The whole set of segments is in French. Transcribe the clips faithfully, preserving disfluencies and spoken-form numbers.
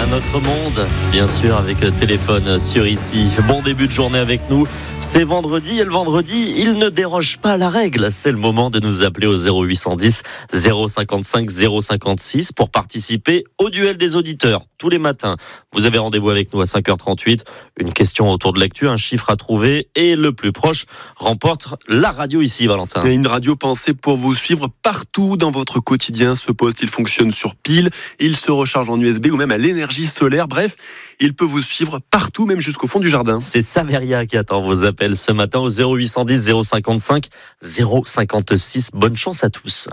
un autre monde, bien sûr, avec le téléphone sur ici. Bon début de journée avec nous. C'est vendredi et le vendredi, il ne déroge pas à la règle. C'est le moment de nous appeler au zéro huit cent dix zéro cinquante-cinq zéro cinquante-six pour participer au duel des auditeurs. Tous les matins, vous avez rendez-vous avec nous à cinq heures trente-huit. Une question autour de l'actu, un chiffre à trouver et le plus proche remporte la radio ici, Valentin. Et une radio pensée pour vous suivre partout dans votre quotidien. Ce poste, il fonctionne sur pile, il se recharge en U S B ou même à l'énergie solaire. Bref, il peut vous suivre partout, même jusqu'au fond du jardin. C'est Saveria qui attend vos appels ce matin au zéro huit cent dix zéro cinquante-cinq zéro cinquante-six. Bonne chance à tous.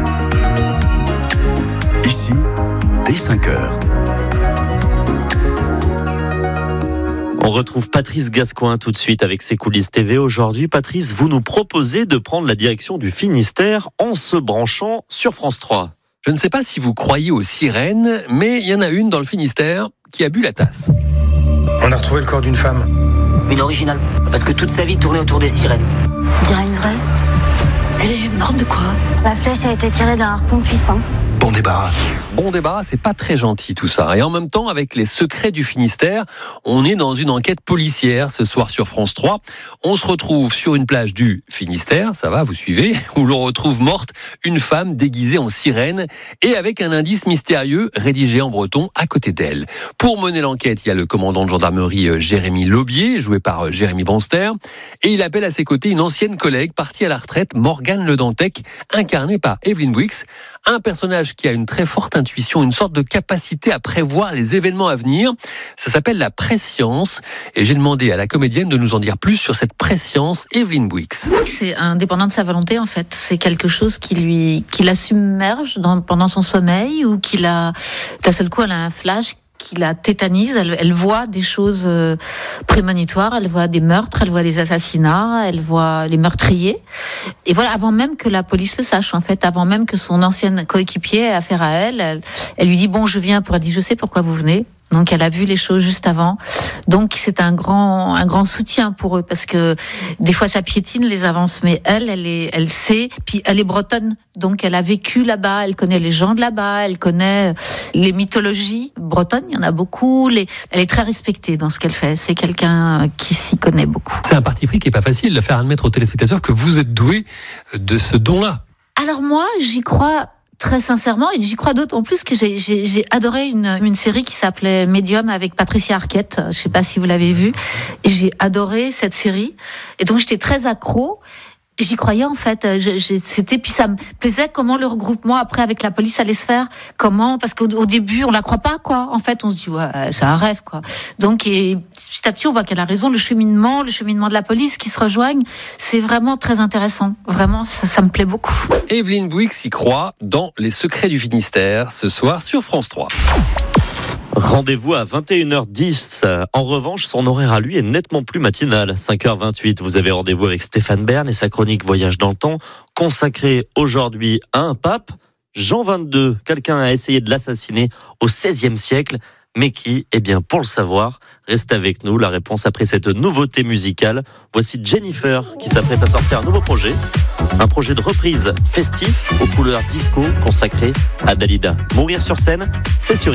Ici, dès cinq heures. On retrouve Patrice Gascoin tout de suite avec ses coulisses T V. Aujourd'hui, Patrice, vous nous proposez de prendre la direction du Finistère en se branchant sur France trois. Je ne sais pas si vous croyez aux sirènes, mais il y en a une dans le Finistère qui a bu la tasse. On a retrouvé le corps d'une femme. Une originale, parce que toute sa vie tournait autour des sirènes. On dirait une vraie. Elle est morte de quoi? La flèche a été tirée d'un harpon puissant. Bon débarras. Bon débarras, c'est pas très gentil tout ça. Et en même temps, avec les secrets du Finistère, on est dans une enquête policière ce soir sur France trois. On se retrouve sur une plage du Finistère, ça va, vous suivez, où l'on retrouve morte une femme déguisée en sirène et avec un indice mystérieux rédigé en breton à côté d'elle. Pour mener l'enquête, il y a le commandant de gendarmerie Jérémy Laubier, joué par Jérémy Banster, et il appelle à ses côtés une ancienne collègue partie à la retraite, Morgane Le Dantec, incarnée par Evelyne Bouix, un personnage qui a une très forte intuition, une sorte de capacité à prévoir les événements à venir. Ça s'appelle la prescience. Et j'ai demandé à la comédienne de nous en dire plus sur cette prescience, Evelyne Bouix. C'est indépendant de sa volonté, en fait. C'est quelque chose qui lui, qui la submerge dans, pendant son sommeil ou qui la, d'un seul coup, elle a un flash qui la tétanise, elle, elle voit des choses euh, prémonitoires, elle voit des meurtres, elle voit des assassinats, elle voit les meurtriers. Et voilà, avant même que la police le sache, en fait, avant même que son ancienne coéquipier ait affaire à elle, elle, elle lui dit « Bon, je viens » pour elle dit « Je sais pourquoi vous venez ». Donc elle a vu les choses juste avant. Donc c'est un grand un grand soutien pour eux parce que des fois ça piétine les avances, mais elle elle est elle sait. Puis elle est bretonne, donc elle a vécu là-bas, elle connaît les gens de là-bas, elle connaît les mythologies bretonnes. Il y en a beaucoup. Les, elle est très respectée dans ce qu'elle fait. C'est quelqu'un qui s'y connaît beaucoup. C'est un parti pris qui est pas facile de faire admettre aux téléspectateurs que vous êtes doué de ce don-là. Alors moi j'y crois. Très sincèrement, et j'y crois d'autant plus que j'ai, j'ai, j'ai adoré une, une série qui s'appelait Medium avec Patricia Arquette. Je sais pas si vous l'avez vue. Et j'ai adoré cette série. Et donc j'étais très accro. J'y croyais en fait. Je, je, c'était puis ça me plaisait comment le regroupement après avec la police allait se faire. Comment parce qu'au au début on la croit pas quoi. En fait on se dit ouais c'est un rêve quoi. Donc et petit à petit on voit qu'elle a raison. Le cheminement, le cheminement de la police qui se rejoignent, c'est vraiment très intéressant. Vraiment ça, ça me plaît beaucoup. Evelyne Bouix y croit dans Les Secrets du Finistère ce soir sur France trois. Rendez-vous à vingt et une heures dix. En revanche, son horaire à lui est nettement plus matinal. cinq heures vingt-huit, vous avez rendez-vous avec Stéphane Bern et sa chronique Voyage dans le temps, consacrée aujourd'hui à un pape, Jean vingt-deux. Quelqu'un a essayé de l'assassiner au seizième siècle, mais qui, eh bien, pour le savoir, reste avec nous. La réponse après cette nouveauté musicale. Voici Jennifer qui s'apprête à sortir un nouveau projet. Un projet de reprise festif aux couleurs disco consacré à Dalida. Mourir sur scène, c'est sur